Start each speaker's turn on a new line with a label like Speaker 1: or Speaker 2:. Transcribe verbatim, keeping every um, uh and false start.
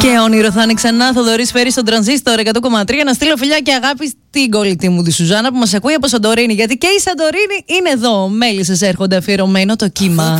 Speaker 1: Και όνειρο θα είναι ξανά. Θοδωρής Φέρης στον Τρανζίστορ εκατό κόμμα τρία. Να στείλω φιλιά και αγάπη στην κολλητή μου τη Σουζάνα που μας ακούει από Σαντορίνη. Γιατί και η Σαντορίνη είναι εδώ. Μέλισσες έρχονται, αφιερωμένο το κύμα.